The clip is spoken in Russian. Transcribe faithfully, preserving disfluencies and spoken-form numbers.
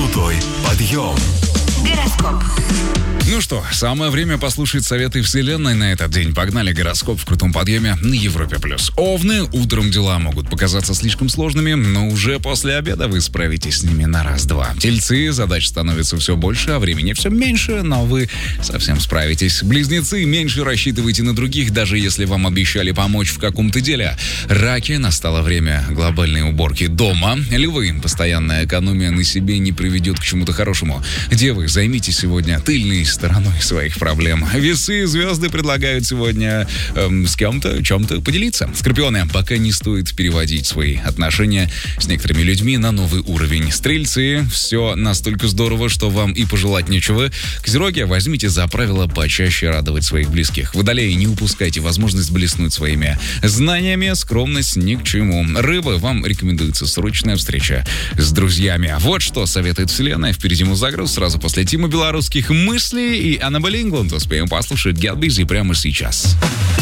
Крутой подъем. Гороскоп. Ну что, самое время послушать советы Вселенной на этот день. Погнали, гороскоп в крутом подъеме на Европе+. Овны, утром дела могут показаться слишком сложными, но уже после обеда вы справитесь с ними на раз-два. Тельцы, задач становится все больше, а времени все меньше, но вы совсем справитесь. Близнецы, меньше рассчитывайте на других, даже если вам обещали помочь в каком-то деле. Раки, настало время глобальной уборки дома. Львы, постоянная экономия на себе не приведет к чему-то хорошему. Девы, займитесь сегодня тыльной стороной своих проблем. Весы, звезды предлагают сегодня эм, с кем-то, чем-то поделиться. Скорпионы, пока не стоит переводить свои отношения с некоторыми людьми на новый уровень. Стрельцы, все настолько здорово, что вам и пожелать нечего. Козероги, возьмите за правило почаще радовать своих близких. Водолеи, не упускайте возможность блеснуть своими знаниями, скромность ни к чему. Рыбы, вам рекомендуется срочная встреча с друзьями. Вот что советует Вселенная. Впереди музагруз, сразу после Тима белорусских мыслей и Аннабель Ингланд. Успеем послушать Get Busy прямо сейчас.